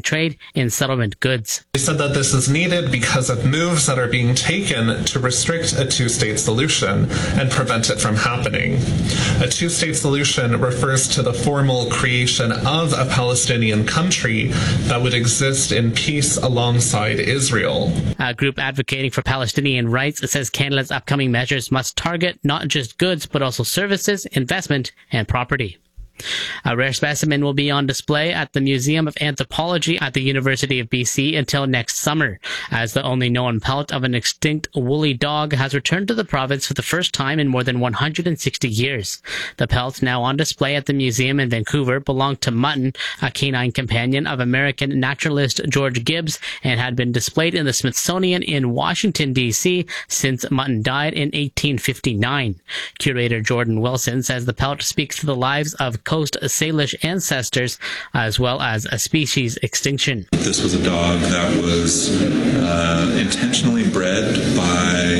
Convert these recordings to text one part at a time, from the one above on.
trade in settlement goods. They said that this is needed because of moves that are being taken to restrict a two-state solution and prevent it from happening. A two-state solution refers to the formal creation of a Palestinian country that would exist in peace alongside Israel. A group advocating for Palestinian rights says Canada's upcoming measures must target not just goods, but also services, investment, and property. A rare specimen will be on display at the Museum of Anthropology at the University of BC until next summer, as the only known pelt of an extinct woolly dog has returned to the province for the first time in more than 160 years. The pelt, now on display at the museum in Vancouver, belonged to Mutton, a canine companion of American naturalist George Gibbs, and had been displayed in the Smithsonian in Washington, D.C. since Mutton died in 1859. Curator Jordan Wilson says the pelt speaks to the lives of Coast Salish ancestors, as well as a species extinction. This was a dog that was intentionally bred by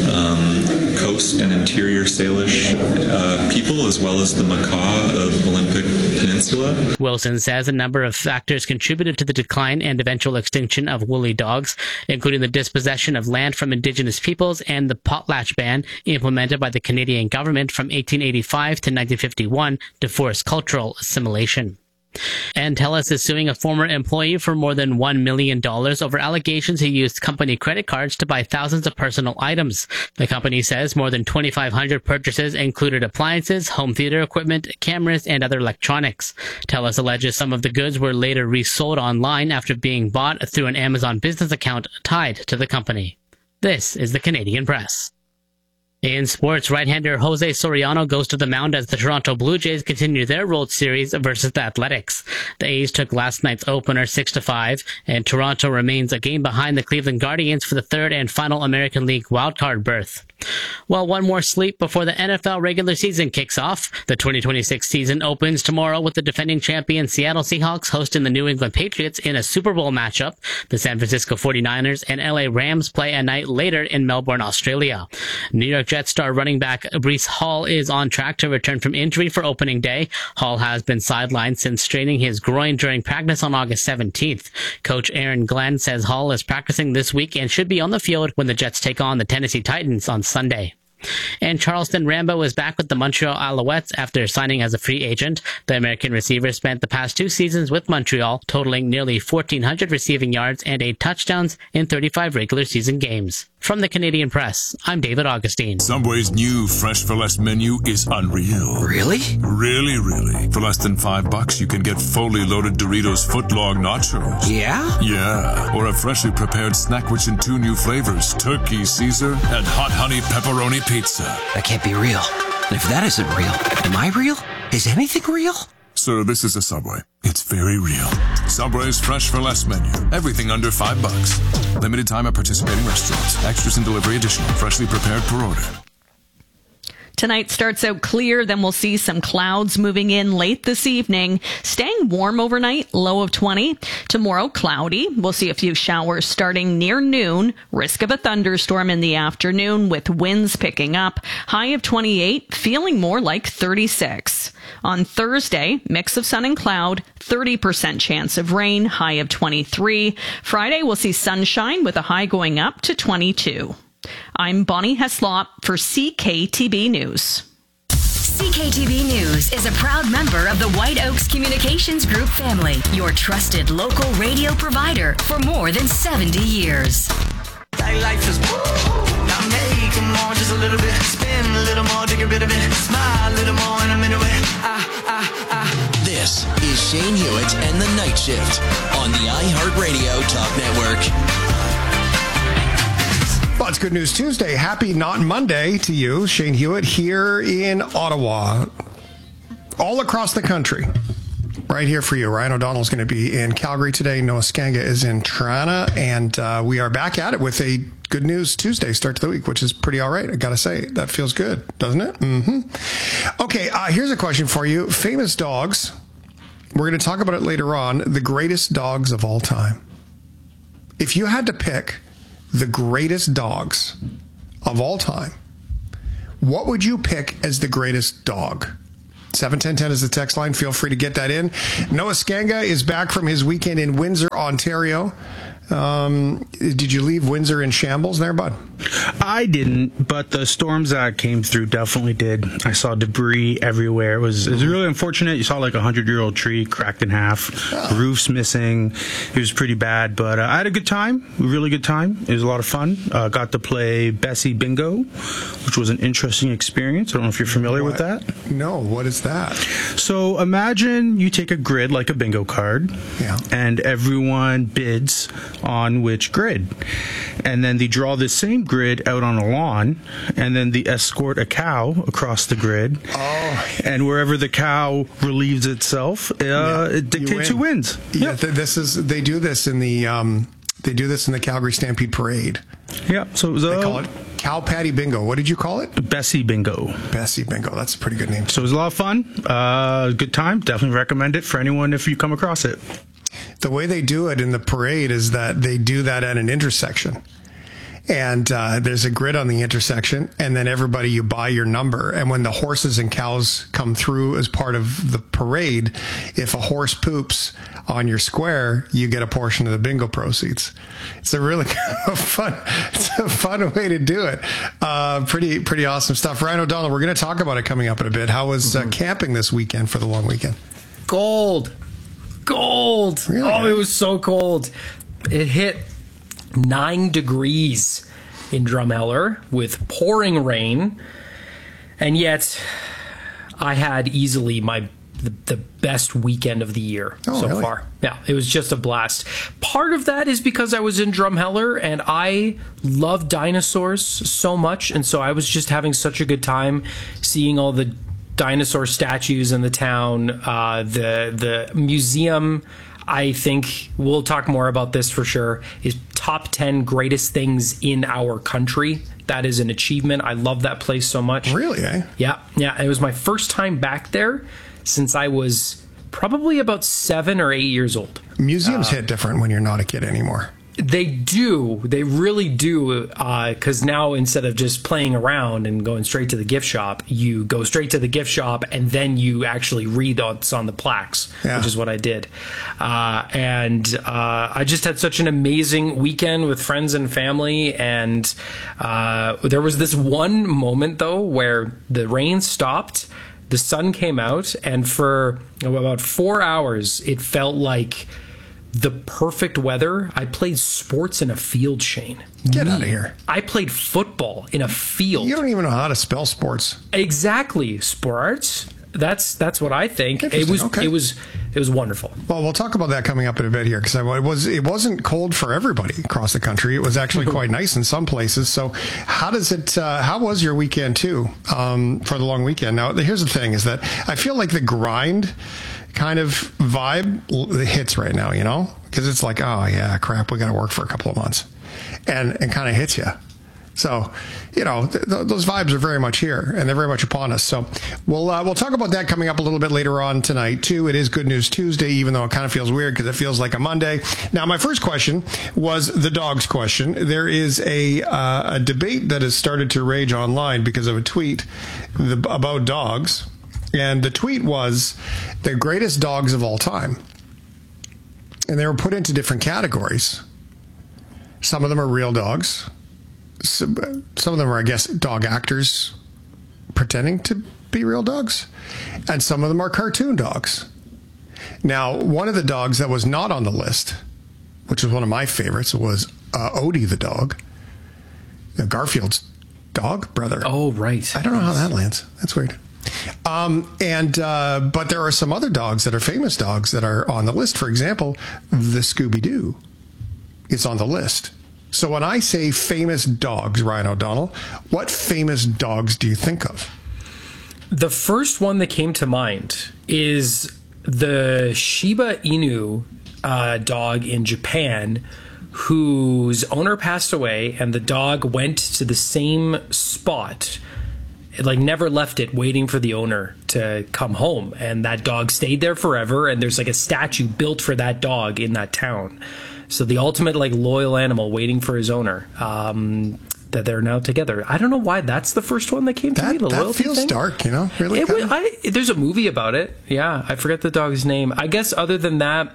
Coast and Interior Salish people, as well as the Makah of Olympic Peninsula. Wilson says a number of factors contributed to the decline and eventual extinction of woolly dogs, including the dispossession of land from Indigenous peoples and the potlatch ban implemented by the Canadian government from 1885 to 1951 to force cultural assimilation. And TELUS is suing a former employee for more than $1 million over allegations he used company credit cards to buy thousands of personal items. The company says more than 2,500 purchases included appliances, home theater equipment, cameras, and other electronics. TELUS alleges some of the goods were later resold online after being bought through an Amazon business account tied to the company. This is the Canadian Press. In sports, right-hander Jose Soriano goes to the mound as the Toronto Blue Jays continue their World Series versus the Athletics. The A's took last night's opener 6-5, and Toronto remains a game behind the Cleveland Guardians for the third and final American League wildcard berth. Well, one more sleep before the NFL regular season kicks off. The 2026 season opens tomorrow with the defending champion Seattle Seahawks hosting the New England Patriots in a Super Bowl matchup. The San Francisco 49ers and LA Rams play a night later in Melbourne, Australia. New York Jets star running back Breece Hall is on track to return from injury for opening day. Hall has been sidelined since straining his groin during practice on August 17th. Coach Aaron Glenn says Hall is practicing this week and should be on the field when the Jets take on the Tennessee Titans on Sunday. And Charleston Rambo is back with the Montreal Alouettes after signing as a free agent. The American receiver spent the past 2 seasons with Montreal, totaling nearly 1,400 receiving yards and 8 touchdowns in 35 regular season games. From the Canadian Press, I'm David Augustine. Subway's new Fresh for Less menu is unreal. Really? Really. For less than $5, you can get fully loaded Doritos footlong nachos. Yeah? Yeah. Or a freshly prepared snack rich in 2 new flavors, Turkey Caesar and Hot Honey Pepperoni Pizza. That can't be real. And if that isn't real, am I real? Is anything real? Sir, this is a Subway. It's very real. Subway's Fresh for Less menu. Everything under $5. Limited time at participating restaurants. Extras and delivery additional. Freshly prepared per order. Tonight starts out clear, then we'll see some clouds moving in late this evening. Staying warm overnight, low of 20. Tomorrow, cloudy. We'll see a few showers starting near noon. Risk of a thunderstorm in the afternoon with winds picking up. High of 28, feeling more like 36. On Thursday, mix of sun and cloud, 30% chance of rain, high of 23. Friday, we'll see sunshine with a high going up to 22. I'm Bonnie Heslop for CKTB News. CKTB News is a proud member of the White Oaks Communications Group family, your trusted local radio provider for more than 70 years. Life is now make it more, just a little bit, spin a little more, take a bit of it, smile a little more, and I'm into it. This is Shane Hewitt and the Night Shift on the iHeartRadio Talk Network. Well, it's Good News Tuesday. Happy Not Monday to you. Shane Hewitt here in Ottawa. All across the country. Right here for you. Ryan O'Donnell's going to be in Calgary today. Noah Skanga is in Toronto. And we are back at it with a Good News Tuesday start to the week, which is pretty all right. I got to say, that feels good, doesn't it? Mm-hmm. Okay, here's a question for you. Famous dogs. We're going to talk about it later on. The greatest dogs of all time. If you had to pick the greatest dogs of all time, what would you pick as the greatest dog? 71010 is the text line. Feel free to get that in. Noah Skanga is back from his weekend in Windsor, Ontario. Did you leave Windsor in shambles there, bud? I didn't, but the storms that came through definitely did. I saw debris everywhere. It was really unfortunate. You saw like a 100-year-old tree cracked in half, roofs missing. It was pretty bad, but I had a good time, a really good time. It was a lot of fun. Got to play Bessie Bingo, which was an interesting experience. I don't know if you're familiar with that. No, what is that? So imagine you take a grid like a bingo card, and everyone bids on which grid. And then they draw the same grid out on a lawn, and then they escort a cow across the grid. And wherever the cow relieves itself, it dictates who wins. Yeah, they do this in the Calgary Stampede Parade. Yeah, so it was they call it Cow Patty Bingo. What did you call it? Bessie Bingo. Bessie Bingo. That's a pretty good name. So it was a lot of fun. Good time. Definitely recommend it for anyone if you come across it. The way they do it in the parade is that they do that at an intersection. And there's a grid on the intersection, and then everybody, you buy your number. And when the horses and cows come through as part of the parade, if a horse poops on your square, you get a portion of the bingo proceeds. It's a really fun way to do it. Pretty awesome stuff. Ryan O'Donnell, we're going to talk about it coming up in a bit. How was camping this weekend for the long weekend? Cold. Really? Oh, it was so cold. It hit 9 degrees in Drumheller with pouring rain, and yet I had easily the best weekend of the year so far. Yeah, it was just a blast. Part of that is because I was in Drumheller and I love dinosaurs so much, and so I was just having such a good time seeing all the dinosaur statues in the town. The museum, I think we'll talk more about this for sure, is top 10 greatest things in our country. That is an achievement. I love that place so much. Really, eh? Yeah. It was my first time back there since I was probably about 7 or 8 years old. Museums hit different when you're not a kid anymore. They do. They really do. Because now instead of just playing around and going straight to the gift shop, you go straight to the gift shop and then you actually read what's on the plaques, which is what I did. And I just had such an amazing weekend with friends and family. And there was this one moment, though, where the rain stopped, the sun came out, and for about 4 hours, it felt like the perfect weather. I played sports in a field, Shane. Get out of here. I played football in a field. You don't even know how to spell sports. Exactly. Sports. That's what I think. It was wonderful. Well, we'll talk about that coming up in a bit here, because it wasn't cold for everybody across the country. It was actually quite nice in some places. So how was your weekend too, for the long weekend? Now, here's the thing is that I feel like the grind kind of vibe hits right now, because it's like, oh yeah, crap, we got to work for a couple of months, and kind of hits you. So, those vibes are very much here, and they're very much upon us. So we'll talk about that coming up a little bit later on tonight too. It is Good News Tuesday, even though it kind of feels weird because it feels like a Monday. Now, my first question was the dogs question. There is a debate that has started to rage online because of a tweet about dogs. And the tweet was the greatest dogs of all time. And they were put into different categories. Some of them are real dogs. Some of them are, I guess, dog actors pretending to be real dogs. And some of them are cartoon dogs. Now, one of the dogs that was not on the list, which is one of my favorites, was Odie the dog. Garfield's dog, brother. Oh, right. I don't know how that lands. That's weird. But there are some other dogs that are famous dogs that are on the list. For example, the Scooby-Doo is on the list. So when I say famous dogs, Ryan O'Donnell, what famous dogs do you think of? The first one that came to mind is the Shiba Inu dog in Japan, whose owner passed away, and the dog went to the same spot. It never left it, waiting for the owner to come home, and that dog stayed there forever, and there's a statue built for that dog in that town. So the ultimate loyal animal waiting for his owner. that they're now together. I don't know why that's the first one that came to me. The that loyalty feels thing. dark, you know? Really? There's a movie about it. Yeah, I forget the dog's name. I guess other than that,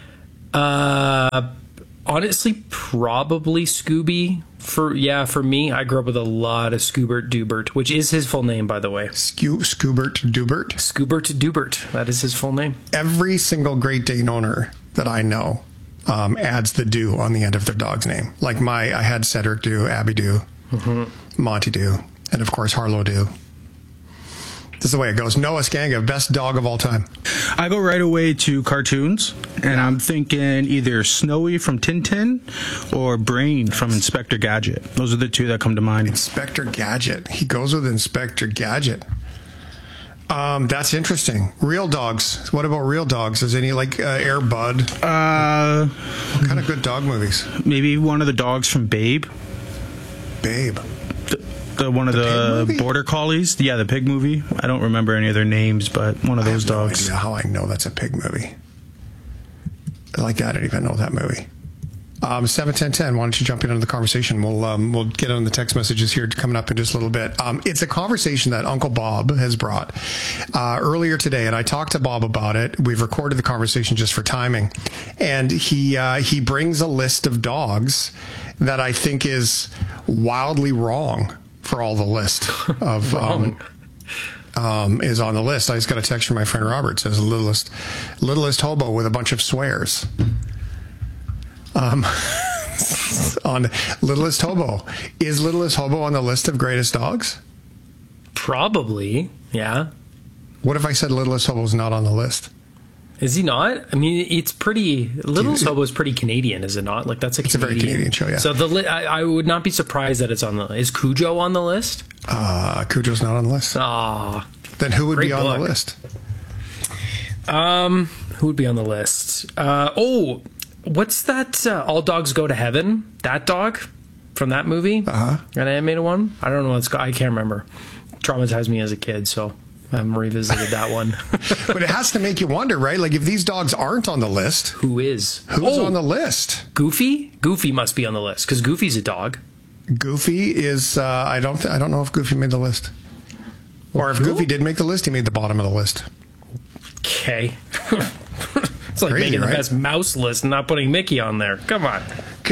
honestly, probably Scooby. For me, I grew up with a lot of Scoobert Dubert, which is his full name, by the way. Scoobert Dubert? Scoobert Dubert. That is his full name. Every single Great Dane owner that I know adds the do on the end of their dog's name. Like I had Cedric do, Abby do, Monty do, and of course Harlow do. This is the way it goes. Noah Skanga, best dog of all time. I go right away to cartoons, and I'm thinking either Snowy from Tintin or Brain from Inspector Gadget. Those are the two that come to mind. Inspector Gadget. He goes with Inspector Gadget. That's interesting. Real dogs. What about real dogs? Is any Air Bud? What kind of good dog movies? Maybe one of the dogs from Babe. Babe. One of the border collies. Yeah, the pig movie. I don't remember any of their names, but one of those dogs. I have no idea how I know that's a pig movie. I didn't even know that movie. 71010, why don't you jump in on the conversation? We'll get on the text messages here coming up in just a little bit. It's a conversation that Uncle Bob has brought earlier today, and I talked to Bob about it. We've recorded the conversation just for timing, and he brings a list of dogs that I think is wildly wrong for all the list of is on the list. I just got a text from my friend Robert. It says littlest hobo with a bunch of swears. On Littlest Hobo. Is Littlest Hobo on the list of greatest dogs? Probably, yeah. What if I said Littlest Hobo's not on the list? Is he not? I mean, it's pretty... Littlest Hobo is pretty Canadian, is it not? It's a very Canadian show, yeah. So I would not be surprised that it's on the... Is Cujo on the list? Cujo's not on the list. Then who would be on the list? Who would be on the list? What's that? All Dogs Go to Heaven? That dog from that movie? An animated one? I don't know what it's called. I can't remember. Traumatized me as a kid, so I haven't revisited that one. But it has to make you wonder, right? If these dogs aren't on the list, who is? Who's on the list? Goofy? Goofy must be on the list because Goofy's a dog. Goofy is. I don't know if Goofy made the list, or if Goofy did make the list, he made the bottom of the list. Okay. It's like making the best mouse list and not putting Mickey on there. Come on.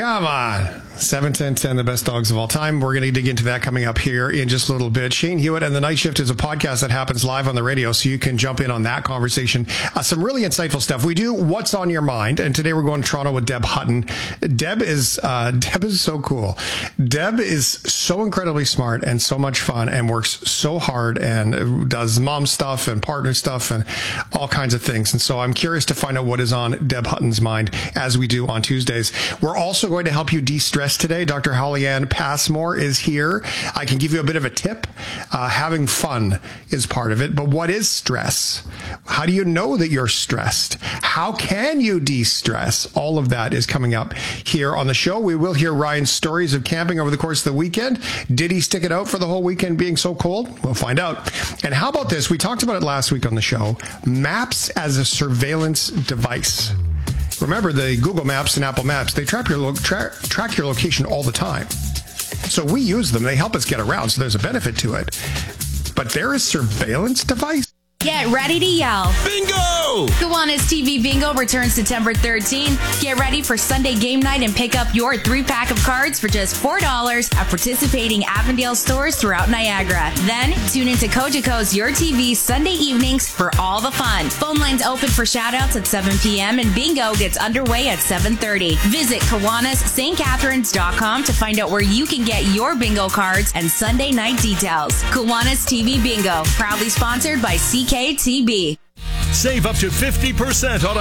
71010, the best dogs of all time. We're going to dig into that coming up here in just a little bit. Shane Hewitt and the Night Shift is a podcast that happens live on the radio, so you can jump in on that conversation. Some really insightful stuff. We do What's on Your Mind, and today we're going to Toronto with Deb Hutton. Deb is so cool. Deb is so incredibly smart and so much fun and works so hard and does mom stuff and partner stuff and all kinds of things. And so I'm curious to find out what is on Deb Hutton's mind as we do on Tuesdays. We're also going to help you de-stress today. Dr. Holly-Ann Passmore is here. I can give you a bit of a tip. Having fun is part of it. But what is stress? How do you know that you're stressed? How can you de-stress? All of that is coming up here on the show. We will hear Ryan's stories of camping over the course of the weekend. Did he stick it out for the whole weekend being so cold? We'll find out. And how about this? We talked about it last week on the show. Maps as a surveillance device. Remember, the Google Maps and Apple Maps, they track your location all the time. So we use them. They help us get around, so there's a benefit to it. But there is surveillance device? Get ready to yell. Bingo! Kiwanis TV Bingo returns September 13th. Get ready for Sunday game night and pick up your 3-pack of cards for just $4 at participating Avondale stores throughout Niagara. Then, tune into Cogeco's Your TV Sunday evenings for all the fun. Phone lines open for shoutouts at 7 p.m. and Bingo gets underway at 7:30. Visit KiwanisSt.Catharines.com to find out where you can get your bingo cards and Sunday night details. Kiwanis TV Bingo, proudly sponsored by CKTB. Save up to 50% on